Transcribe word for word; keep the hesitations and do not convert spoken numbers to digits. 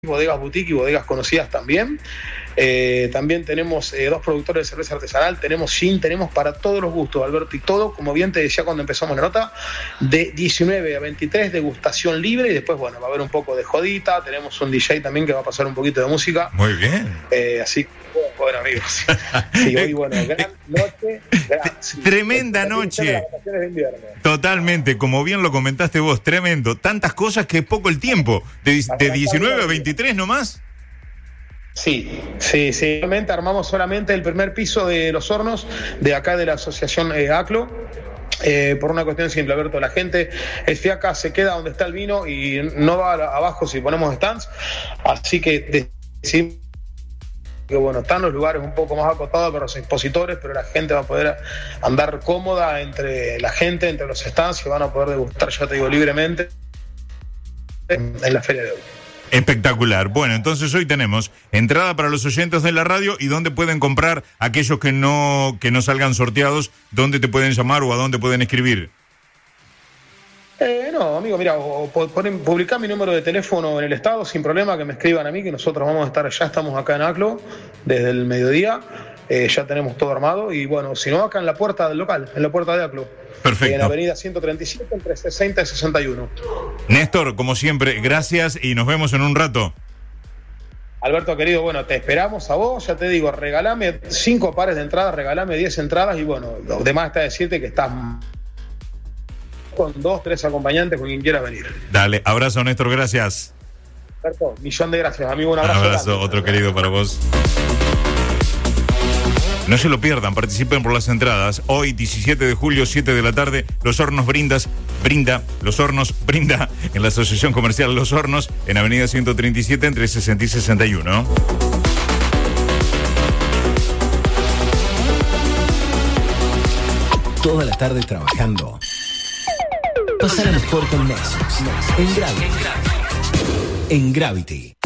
bodegas boutique y bodegas conocidas también. Eh, también tenemos eh, dos productores de cerveza artesanal, tenemos gin, tenemos para todos los gustos, Alberto, y todo, como bien te decía cuando empezamos la nota, de diecinueve a veintitrés, degustación libre, y después, bueno, va a haber un poco de jodita, tenemos un D J también que va a pasar un poquito de música. Muy bien. Eh, así, bueno, amigos, sí, hoy, bueno, gran noche, gran, sí, tremenda noche. Totalmente, como bien lo comentaste vos, tremendo. Tantas cosas que es poco el tiempo, de, de diecinueve a veintitrés nomás. Sí, sí, sí. Realmente armamos solamente el primer piso de Los Hornos, de acá de la asociación eh, ACLO. Eh, por una cuestión simple, Alberto, la gente es fiaca, se queda donde está el vino y no va abajo si ponemos stands. Así que decidimos que, bueno, están los lugares un poco más acotados para los expositores, pero la gente va a poder andar cómoda entre la gente, entre los stands, y van a poder degustar, ya te digo, libremente en, en la feria de hoy. Espectacular. Bueno, entonces hoy tenemos entrada para los oyentes de la radio. ¿Y dónde pueden comprar aquellos que no que no salgan sorteados? ¿Dónde te pueden llamar o a dónde pueden escribir? Eh, no, amigo, mira, o, o ponen, publicar mi número de teléfono en el estado sin problema, que me escriban a mí, que nosotros vamos a estar, ya estamos acá en ACLO desde el mediodía, eh, ya tenemos todo armado, y bueno, si no, acá en la puerta del local, en la puerta de ACLO. Perfecto. En avenida ciento treinta y siete, entre sesenta y sesenta y uno. Néstor, como siempre, gracias y nos vemos en un rato. Alberto, querido, bueno, te esperamos a vos, ya te digo, regalame cinco pares de entradas, regalame diez entradas, y bueno, lo demás está decirte que estás con dos, tres acompañantes, con quien quieras venir. Dale, abrazo, Néstor, gracias. Alberto, millón de gracias, amigo, un abrazo. Un abrazo, grande. Otro querido para vos. No se lo pierdan, participen por las entradas. Hoy, diecisiete de julio, siete de la tarde, Los Hornos brindas, brinda, Los Hornos brinda en la Asociación Comercial Los Hornos, en avenida ciento treinta y siete, entre sesenta y sesenta y uno. Toda la tarde trabajando. Pásala mejor con Nexus. En Gravity. En Gravity.